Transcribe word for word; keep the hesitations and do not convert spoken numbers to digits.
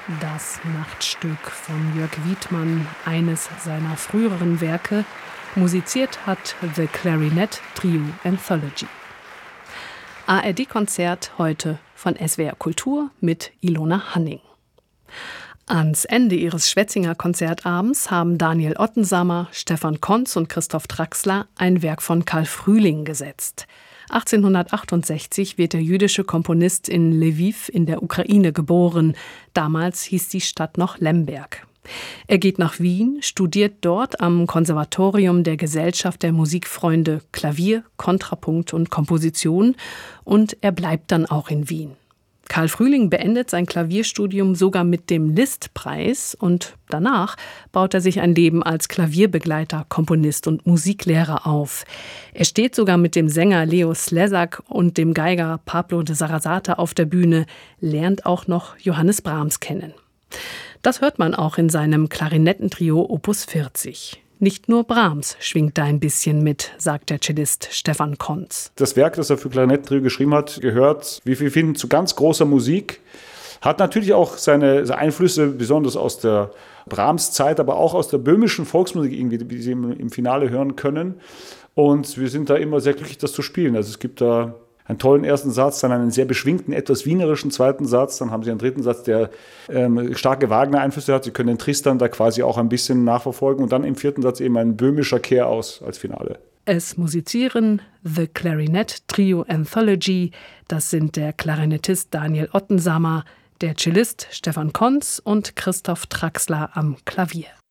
Das Nachtstück von Jörg Wiedmann, eines seiner früheren Werke, musiziert hat The Clarinet Trio Anthology. A R D-Konzert heute von S W R Kultur mit Ilona Hanning. Ans Ende ihres Schwetzinger Konzertabends haben Daniel Ottensammer, Stefan Konz und Christoph Traxler ein Werk von Karl Frühling gesetzt. achtzehnhundertachtundsechzig wird der jüdische Komponist in Lwiw in der Ukraine geboren. Damals hieß die Stadt noch Lemberg. Er geht nach Wien, studiert dort am Konservatorium der Gesellschaft der Musikfreunde Klavier, Kontrapunkt und Komposition und er bleibt dann auch in Wien. Karl Frühling beendet sein Klavierstudium sogar mit dem Liszt-Preis und danach baut er sich ein Leben als Klavierbegleiter, Komponist und Musiklehrer auf. Er steht sogar mit dem Sänger Leo Slezak und dem Geiger Pablo de Sarasate auf der Bühne, lernt auch noch Johannes Brahms kennen. Das hört man auch in seinem Klarinettentrio Opus vierzig. Nicht nur Brahms schwingt da ein bisschen mit, sagt der Cellist Stefan Konz. Das Werk, das er für Klarinettentrio geschrieben hat, gehört, wie wir finden, zu ganz großer Musik. Hat natürlich auch seine, seine Einflüsse, besonders aus der Brahms-Zeit, aber auch aus der böhmischen Volksmusik, irgendwie, wie Sie im Finale hören können. Und wir sind da immer sehr glücklich, das zu spielen. Also es gibt da einen tollen ersten Satz, dann einen sehr beschwingten, etwas wienerischen zweiten Satz. Dann haben Sie einen dritten Satz, der ähm, starke Wagner-Einflüsse hat. Sie können den Tristan da quasi auch ein bisschen nachverfolgen. Und dann im vierten Satz eben ein böhmischer Kehr aus als Finale. Es musizieren The Clarinet Trio Anthology. Das sind der Klarinettist Daniel Ottensammer, der Cellist Stefan Konz und Christoph Traxler am Klavier.